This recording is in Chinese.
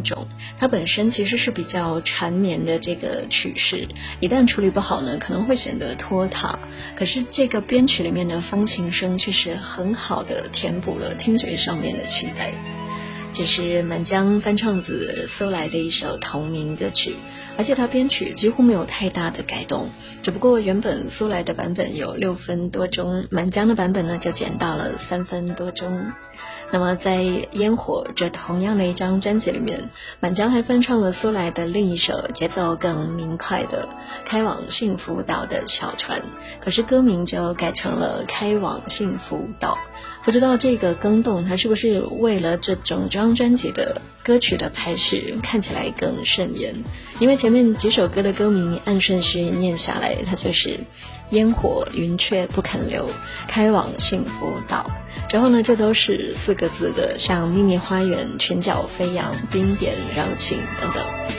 工种，它本身其实是比较缠绵的这个曲式，一旦处理不好呢，可能会显得拖沓。可是这个编曲里面的风琴声却是很好的填补了听觉上面的期待。这是满江翻唱自苏来的一首同名歌曲，而且它编曲几乎没有太大的改动，只不过原本苏来的版本有6分多钟，满江的版本呢就减到了3分多钟。那么在烟火这同样的一张专辑里面，满江还翻唱了苏来的另一首节奏更明快的开往幸福岛的小船，可是歌名就改成了开往幸福岛。不知道这个更动它是不是为了这整张专辑的歌曲的排序看起来更顺眼，因为前面几首歌的歌名按顺序念下来，它就是烟火云却不肯留，开往幸福岛，之后呢这都是4个字的，像秘密花园、裙角飞扬、冰点柔情等等。